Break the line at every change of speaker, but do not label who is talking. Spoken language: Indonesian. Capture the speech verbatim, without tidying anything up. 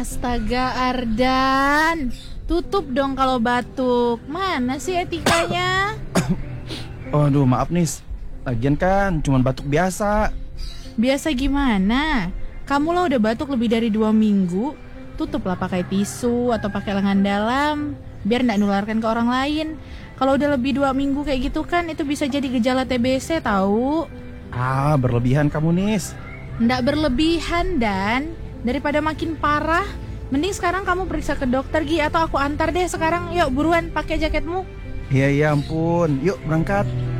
Astaga Ardan, tutup dong kalau batuk. Mana sih etikanya?
Aduh maaf Nis, lagian kan cuma batuk biasa.
Biasa gimana? Kamu lah udah batuk lebih dari dua minggu. Tutuplah pakai tisu atau pakai lengan dalam, biar nggak nularkan ke orang lain. Kalau udah lebih dua minggu kayak gitu kan, itu bisa jadi gejala T B C tahu.
Ah berlebihan kamu Nis.
Nggak berlebihan Dan, daripada makin parah, mending sekarang kamu periksa ke dokter Gi, atau aku antar deh sekarang. Yuk buruan pakai jaketmu.
Iya iya ampun, yuk berangkat.